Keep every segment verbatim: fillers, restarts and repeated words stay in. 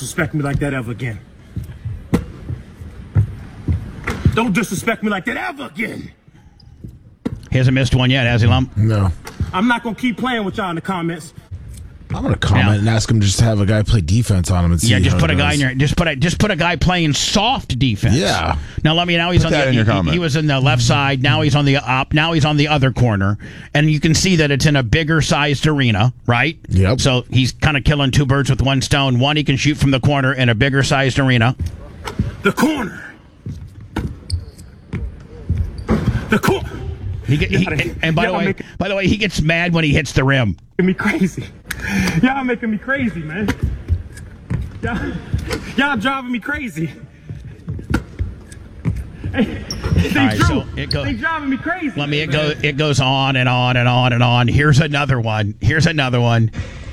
disrespect me like that ever again. Don't disrespect me like that ever again. He hasn't missed one yet, has he, Lump? No. I'm not going to keep playing with y'all in the comments. I'm gonna comment yeah. and ask him just to have a guy play defense on him and see. Yeah, just how put a goes. guy in your, just put a just put a guy playing soft defense. Yeah. Now let me now he's put on that the in your he, comment. he was in the left side. Now he's on the up. Now he's on the other corner, and you can see that it's in a bigger sized arena, right? Yep. So he's kind of killing two birds with one stone. One, he can shoot from the corner in a bigger sized arena. The corner. The corner. He, get, he and, and by the way, making, by the way, he gets mad when he hits the rim. Making me crazy. Y'all making me crazy, man. Y'all, y'all driving me crazy. Hey, they right, drew. so it go, they driving me crazy. Let me. It go. It goes on and on and on and on. Here's another one. Here's another one.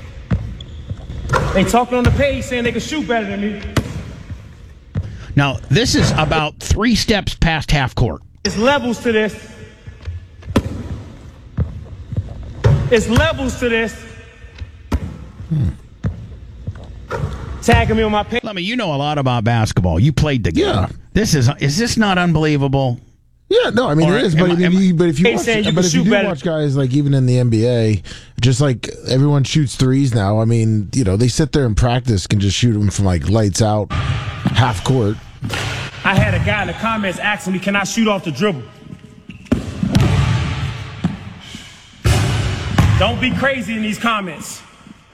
They talking on the page saying they can shoot better than me. Now this is about three steps past half court. There's levels to this. It's levels to this. Hmm. Tagging me on my page. Let me. You know a lot about basketball. You played the game. Yeah. This is. Is this not unbelievable? Yeah, no, I mean Or it is, am but, I- if am I- you, but if you They watch, saying you but can if you shoot do better. watch guys like even in the N B A, just like everyone shoots threes now. I mean, you know, they sit there and practice can just shoot them from like lights out, half court. I had a guy in the comments asking me, "Can I shoot off the dribble?" Don't be crazy in these comments.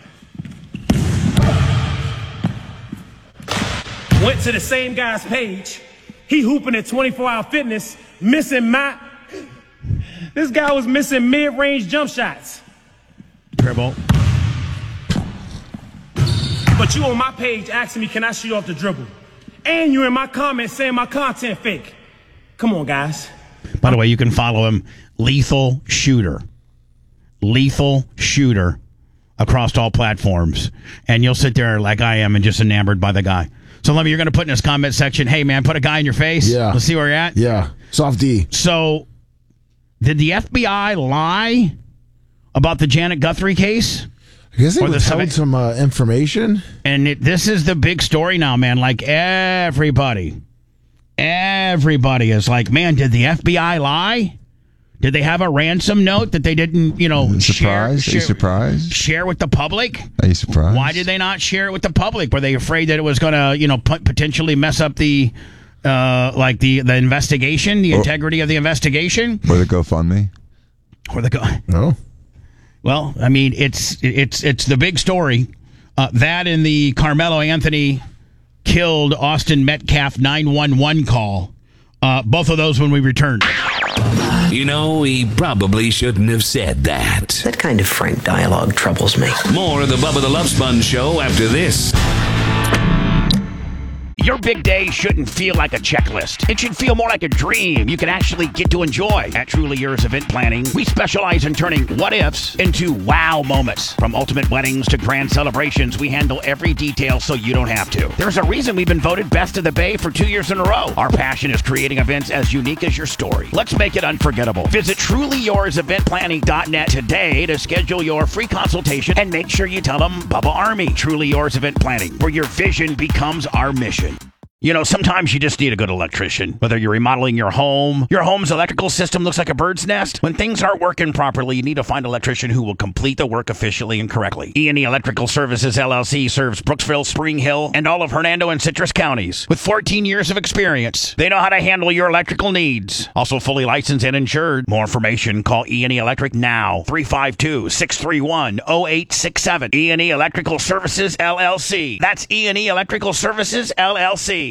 Went to the same guy's page. He hooping at twenty-four hour fitness, missing my... This guy was missing mid-range jump shots. Dribble. But you on my page asking me, can I shoot off the dribble? And you in my comments saying my content fake. Come on, guys. By the way, you can follow him, Lethal Shooter. Lethal Shooter across all platforms. And you'll sit there like I am and just enamored by the guy. So let me, you're going to put in his comment section, hey, man, put a guy in your face. Yeah. Let's see where you're at. Yeah. Soft D. So did the F B I lie about the Janet Guthrie case? I guess they Or the withheld seven- some uh, information. And it, this is the big story now, man. Like everybody, everybody is like, man, did the F B I lie? Did they have a ransom note that they didn't, you know, share, Surprised? Are you share, surprised? share with the public? Are you surprised? Why did they not share it with the public? Were they afraid that it was going to, you know, p- potentially mess up the, uh, like the, the investigation, the Or- integrity of the investigation? Or the GoFundMe? Or the go? No. Well, I mean, it's it's it's the big story. Uh, that and the Carmelo Anthony killed Austin Metcalf nine one one call. Uh, both of those when we returned. You know, he probably shouldn't have said that. That kind of frank dialogue troubles me. More of the Bubba the Love Sponge Show after this. Your big day shouldn't feel like a checklist. It should feel more like a dream you can actually get to enjoy. At Truly Yours Event Planning, we specialize in turning what-ifs into wow moments. From ultimate weddings to grand celebrations, we handle every detail so you don't have to. There's a reason we've been voted Best of the Bay for two years in a row. Our passion is creating events as unique as your story. Let's make it unforgettable. Visit truly yours event planning dot net today to schedule your free consultation and make sure you tell them Bubba Army. Truly Yours Event Planning, where your vision becomes our mission. You know, sometimes you just need a good electrician. Whether you're remodeling your home, your home's electrical system looks like a bird's nest. When things aren't working properly, you need to find an electrician who will complete the work efficiently and correctly. E and E Electrical Services, L L C serves Brooksville, Spring Hill, and all of Hernando and Citrus counties. With fourteen years of experience, they know how to handle your electrical needs. Also fully licensed and insured. More information, call E and E Electric now. three five two, six three one, zero eight six seven. E and E Electrical Services, L L C. That's E and E Electrical Services, L L C.